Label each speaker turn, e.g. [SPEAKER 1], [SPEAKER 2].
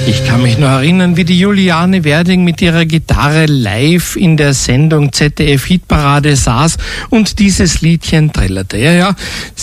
[SPEAKER 1] Ich kann mich noch erinnern, wie die Juliane Werding mit ihrer Gitarre live in der Sendung ZDF Hitparade saß und dieses Liedchen trällerte. Ja,